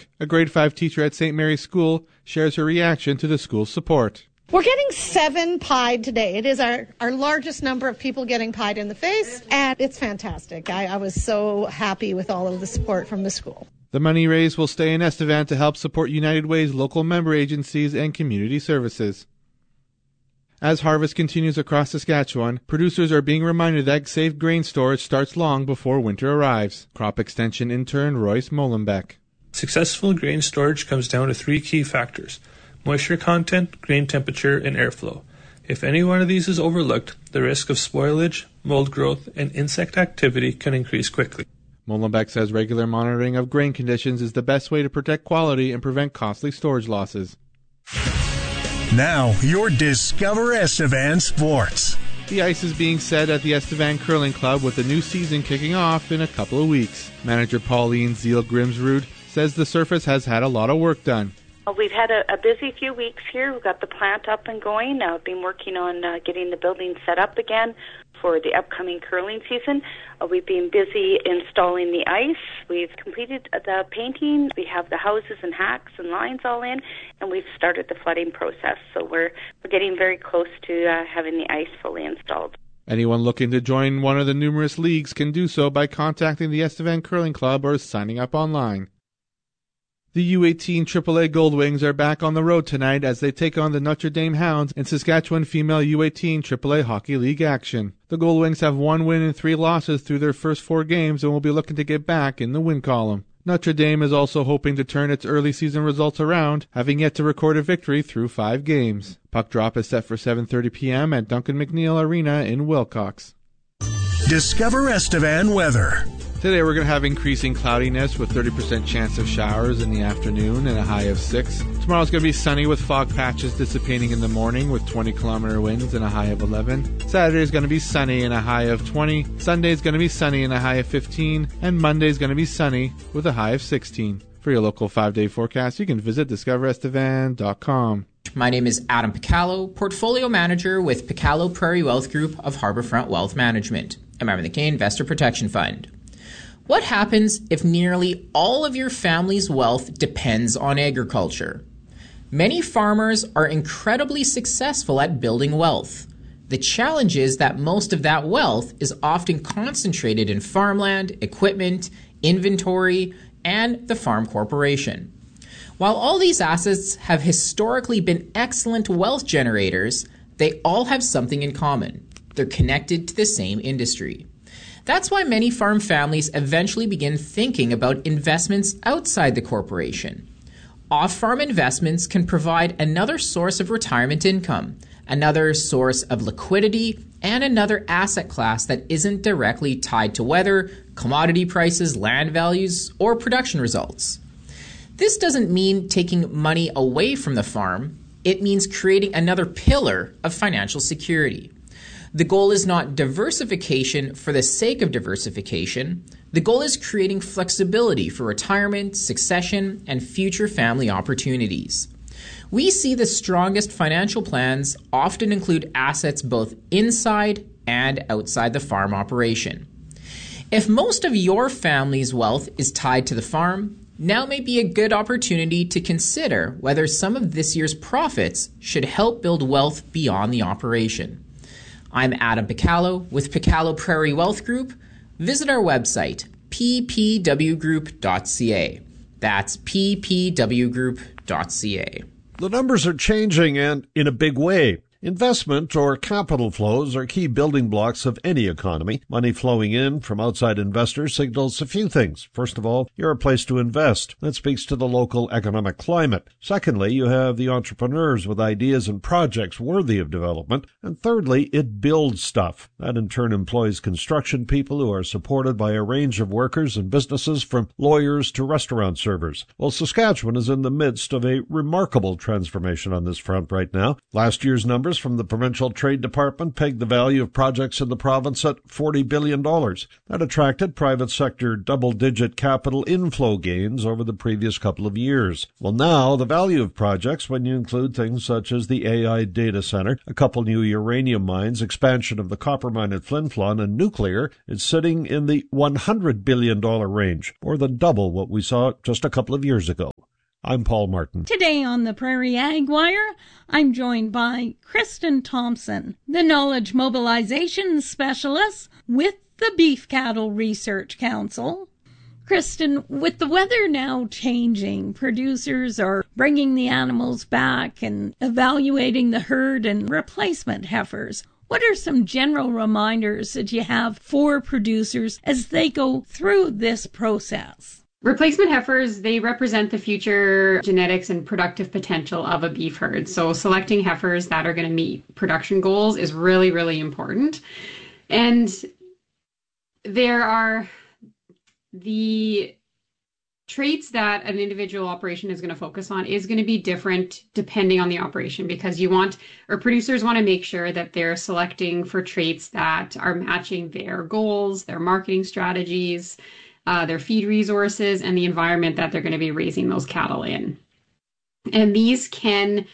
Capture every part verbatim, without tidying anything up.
Buck, a grade five teacher at Saint Mary's School, shares her reaction to the school's support. We're getting seven pied today. It is our, our largest number of people getting pied in the face, and it's fantastic. I, I was so happy with all of the support from the school. The money raised will stay in Estevan to help support United Way's local member agencies and community services. As harvest continues across Saskatchewan, producers are being reminded that safe grain storage starts long before winter arrives. Crop Extension intern Royce Molenbeek. Successful grain storage comes down to three key factors: moisture content, grain temperature, and airflow. If any one of these is overlooked, the risk of spoilage, mold growth, and insect activity can increase quickly. Molenbeek says regular monitoring of grain conditions is the best way to protect quality and prevent costly storage losses. Now, your Discover Estevan Sports. The ice is being set at the Estevan Curling Club with the new season kicking off in a couple of weeks. Manager Pauline Zeal-Grimsrud says the surface has had a lot of work done. Well, we've had a, a busy few weeks here. We've got the plant up and going. I've uh, been working on uh, getting the building set up again for the upcoming curling season. Uh, we've been busy installing the ice. We've completed the painting. We have the houses and hacks and lines all in, and we've started the flooding process. So we're we're getting very close to uh, having the ice fully installed. Anyone looking to join one of the numerous leagues can do so by contacting the Estevan Curling Club or signing up online. The U eighteen triple A Goldwings are back on the road tonight as they take on the Notre Dame Hounds in Saskatchewan Female U eighteen triple A Hockey League action. The Goldwings have one win and three losses through their first four games and will be looking to get back in the win column. Notre Dame is also hoping to turn its early season results around, having yet to record a victory through five games. Puck drop is set for seven thirty p.m. at Duncan McNeil Arena in Wilcox. Discover Estevan weather. Today we're going to have increasing cloudiness with thirty percent chance of showers in the afternoon and a high of six. Tomorrow's going to be sunny with fog patches dissipating in the morning with twenty kilometer winds and a high of eleven. Saturday's going to be sunny and a high of twenty. Sunday's going to be sunny and a high of fifteen. And Monday's going to be sunny with a high of sixteen. For your local five-day forecast, you can visit discover estevan dot com. My name is Adam Picallo, Portfolio Manager with Picallo Prairie Wealth Group of Harbourfront Wealth Management, a member of the Canadian Investor Protection Fund. What happens if nearly all of your family's wealth depends on agriculture? Many farmers are incredibly successful at building wealth. The challenge is that most of that wealth is often concentrated in farmland, equipment, inventory, and the farm corporation. While all these assets have historically been excellent wealth generators, they all have something in common. They're connected to the same industry. That's why many farm families eventually begin thinking about investments outside the corporation. Off-farm investments can provide another source of retirement income, another source of liquidity, and another asset class that isn't directly tied to weather, commodity prices, land values, or production results. This doesn't mean taking money away from the farm. It means creating another pillar of financial security. The goal is not diversification for the sake of diversification. The goal is creating flexibility for retirement, succession, and future family opportunities. We see the strongest financial plans often include assets both inside and outside the farm operation. If most of your family's wealth is tied to the farm, now may be a good opportunity to consider whether some of this year's profits should help build wealth beyond the operation. I'm Adam Picallo with Picallo Prairie Wealth Group. Visit our website, p p w group dot c a. That's p p w group dot c a. The numbers are changing, and in a big way. Investment or capital flows are key building blocks of any economy. Money flowing in from outside investors signals a few things. First of all, you're a place to invest. That speaks to the local economic climate. Secondly, you have the entrepreneurs with ideas and projects worthy of development. And thirdly, it builds stuff. That in turn employs construction people who are supported by a range of workers and businesses from lawyers to restaurant servers. Well, Saskatchewan is in the midst of a remarkable transformation on this front right now. Last year's numbers numbers from the Provincial Trade Department pegged the value of projects in the province at forty billion dollars. That attracted private sector double-digit capital inflow gains over the previous couple of years. Well, now the value of projects, when you include things such as the A I data center, a couple new uranium mines, expansion of the copper mine at Flin Flon, and nuclear, is sitting in the one hundred billion dollars range, more than double what we saw just a couple of years ago. I'm Paul Martin. Today on the Prairie Ag Wire, I'm joined by Kristen Thompson, the Knowledge Mobilization Specialist with the Beef Cattle Research Council. Kristen, with the weather now changing, producers are bringing the animals back and evaluating the herd and replacement heifers. What are some general reminders that you have for producers as they go through this process? Replacement heifers, they represent the future genetics and productive potential of a beef herd. So selecting heifers that are going to meet production goals is really, really important. And there are the traits that an individual operation is going to focus on is going to be different depending on the operation, because you want, or producers want to make sure that they're selecting for traits that are matching their goals, their marketing strategies, Uh, their feed resources, and the environment that they're going to be raising those cattle in. And these can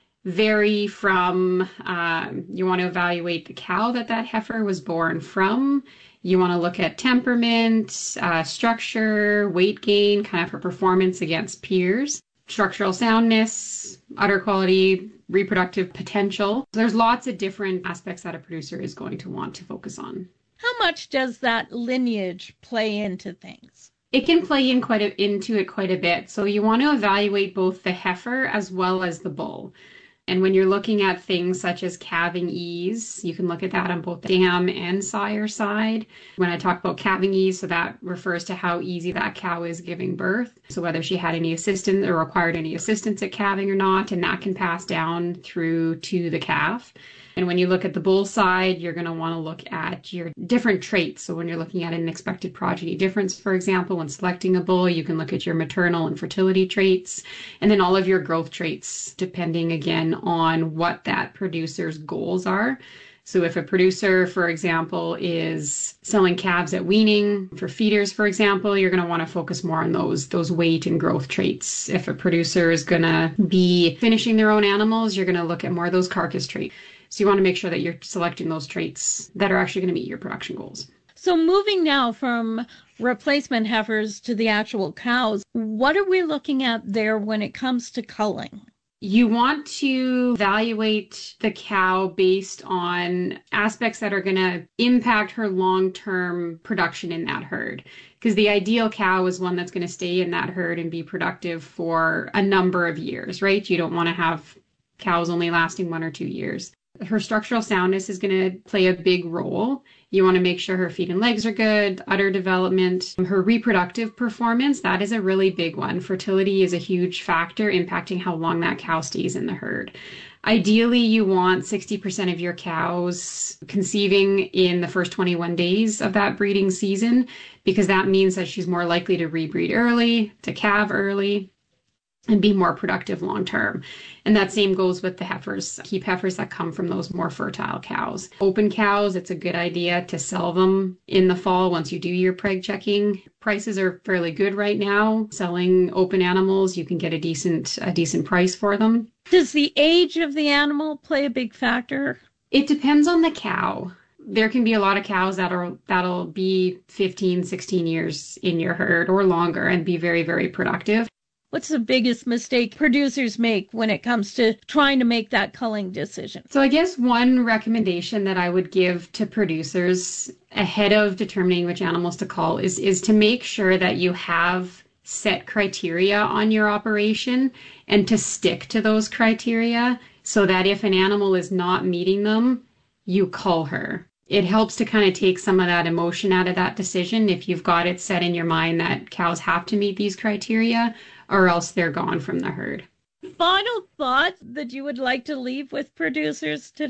vary from, um, you want to evaluate the cow that that heifer was born from. You want to look at temperament, uh, structure, weight gain, kind of her performance against peers, structural soundness, udder quality, reproductive potential. There's lots of different aspects that a producer is going to want to focus on. How much does that lineage play into things? It can play in quite a, into it quite a bit. So you want to evaluate both the heifer as well as the bull. And when you're looking at things such as calving ease, you can look at that on both the dam and sire side. When I talk about calving ease, so that refers to how easy that cow is giving birth. So whether she had any assistance or required any assistance at calving or not, and that can pass down through to the calf. And when you look at the bull side, you're going to want to look at your different traits. So when you're looking at an expected progeny difference, for example, when selecting a bull, you can look at your maternal and fertility traits, and then all of your growth traits, depending again on what that producer's goals are. So if a producer, for example, is selling calves at weaning for feeders, for example, you're going to want to focus more on those, those weight and growth traits. If a producer is going to be finishing their own animals, you're going to look at more of those carcass traits. So you want to make sure that you're selecting those traits that are actually going to meet your production goals. So moving now from replacement heifers to the actual cows, what are we looking at there when it comes to culling? You want to evaluate the cow based on aspects that are going to impact her long-term production in that herd. Because the ideal cow is one that's going to stay in that herd and be productive for a number of years, right? You don't want to have cows only lasting one or two years. Her structural soundness is going to play a big role. You want to make sure her feet and legs are good, udder development, her reproductive performance, that is a really big one. Fertility is a huge factor impacting how long that cow stays in the herd. Ideally, you want sixty percent of your cows conceiving in the first twenty-one days of that breeding season, because that means that she's more likely to rebreed early, to calve early, and be more productive long term. And that same goes with the heifers. Keep heifers that come from those more fertile cows. Open cows, it's a good idea to sell them in the fall once you do your preg checking. Prices are fairly good right now. Selling open animals, you can get a decent a decent price for them. Does the age of the animal play a big factor? It depends on the cow. There can be a lot of cows that are that'll be fifteen, sixteen years in your herd or longer and be very, very productive. What's the biggest mistake producers make when it comes to trying to make that culling decision? So I guess one recommendation that I would give to producers ahead of determining which animals to cull is, is to make sure that you have set criteria on your operation and to stick to those criteria so that if an animal is not meeting them, you cull her. It helps to kind of take some of that emotion out of that decision if you've got it set in your mind that cows have to meet these criteria or else they're gone from the herd. Final thoughts that you would like to leave with producers today?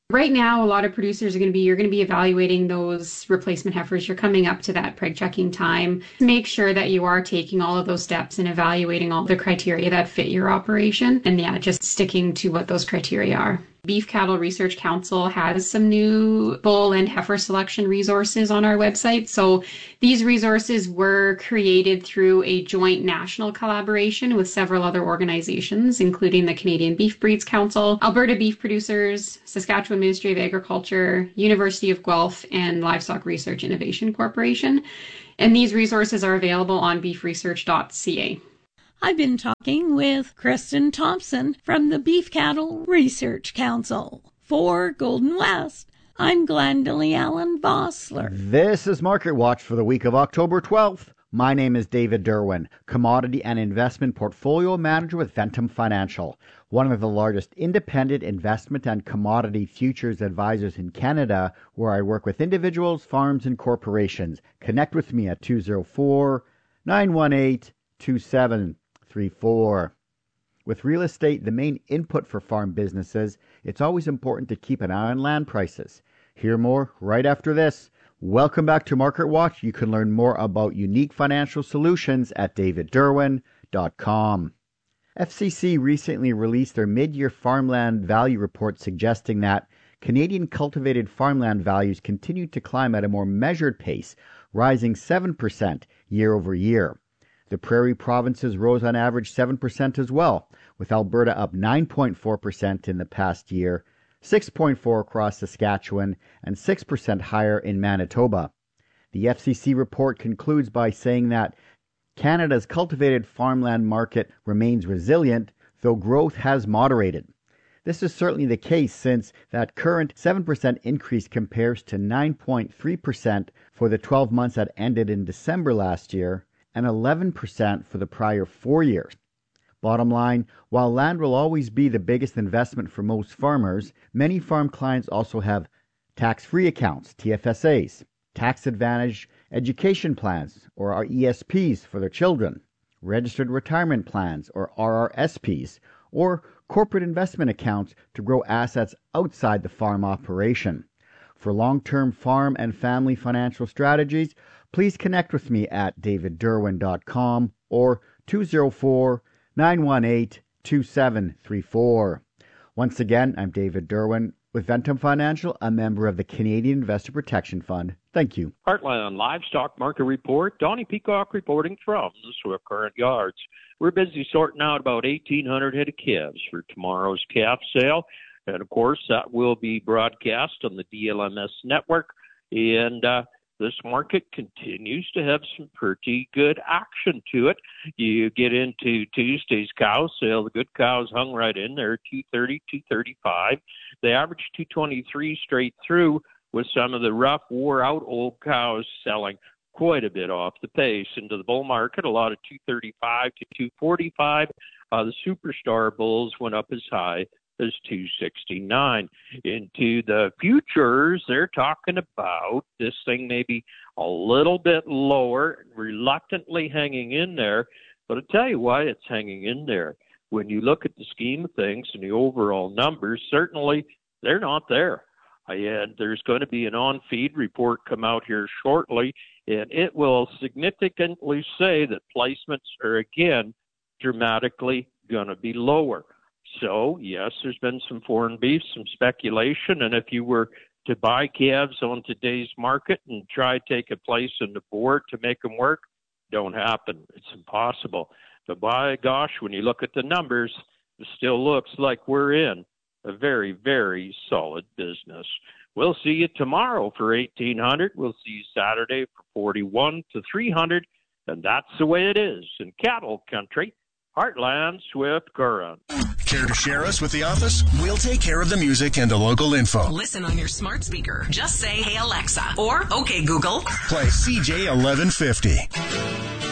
Right now, a lot of producers are going to be, you're going to be evaluating those replacement heifers. You're coming up to that preg checking time. Make sure that you are taking all of those steps and evaluating all the criteria that fit your operation. And yeah, just sticking to what those criteria are. Beef Cattle Research Council has some new bull and heifer selection resources on our website. So these resources were created through a joint national collaboration with several other organizations, including the Canadian Beef Breeds Council, Alberta Beef Producers, Saskatchewan Ministry of Agriculture, University of Guelph, and Livestock Research Innovation Corporation. And these resources are available on beef research dot c a. I've been talking with Kristen Thompson from the Beef Cattle Research Council. For Golden West, I'm Glendalee Allen Vossler. This is Market Watch for the week of October twelfth. My name is David Derwin, Commodity and Investment Portfolio Manager with Ventum Financial, one of the largest independent investment and commodity futures advisors in Canada, where I work with individuals, farms, and corporations. Connect with me at two oh four, nine one eight, two seven three four. With real estate the main input for farm businesses, it's always important to keep an eye on land prices. Hear more right after this. Welcome back to Market Watch. You can learn more about unique financial solutions at david derwin dot com. F C C recently released their mid-year farmland value report, suggesting that Canadian cultivated farmland values continued to climb at a more measured pace, rising seven percent year over year. The prairie provinces rose on average seven percent as well, with Alberta up nine point four percent in the past year, six point four percent across Saskatchewan, and six percent higher in Manitoba. The F C C report concludes by saying that Canada's cultivated farmland market remains resilient, though growth has moderated. This is certainly the case, since that current seven percent increase compares to nine point three percent for the twelve months that ended in December last year, and eleven percent for the prior four years. Bottom line, while land will always be the biggest investment for most farmers, many farm clients also have tax-free accounts, T F S As, tax-advantaged education plans, or R E S Ps for their children, registered retirement plans, or R R S Ps, or corporate investment accounts to grow assets outside the farm operation. For long-term farm and family financial strategies, please connect with me at david derwin dot com or two oh four, nine one eight, two seven three four. Once again, I'm David Derwin with Ventum Financial, a member of the Canadian Investor Protection Fund. Thank you. Heartland Livestock Market Report. Donnie Peacock reporting from the Swift Current Yards. We're busy sorting out about eighteen hundred head of calves for tomorrow's calf sale. And, of course, that will be broadcast on the D L M S network. And uh, this market continues to have some pretty good action to it. You get into Tuesday's cow sale, the good cows hung right in there, two thirty, two thirty-five. They averaged two twenty-three straight through, with some of the rough, wore-out old cows selling quite a bit off the pace. Into the bull market, a lot of two thirty-five to two forty-five. Uh, the superstar bulls went up as high as two sixty-nine. Into the futures, they're talking about this thing maybe a little bit lower, reluctantly hanging in there. But I'll tell you why it's hanging in there. When you look at the scheme of things and the overall numbers, certainly they're not there. And there's going to be an on-feed report come out here shortly, and it will significantly say that placements are again dramatically going to be lower. So, yes, there's been some foreign beef, some speculation, and if you were to buy calves on today's market and try to take a place on the board to make them work, don't happen. It's impossible. But by gosh, when you look at the numbers, it still looks like we're in a very, very solid business. We'll see you tomorrow for eighteen hundred. We'll see you Saturday for forty-one to three hundred, and that's the way it is in cattle country. Heartland Swift Current. Care to share us with the office? We'll take care of the music and the local info. Listen on your smart speaker. Just say, "Hey Alexa," or "Okay Google." Play C J eleven fifty.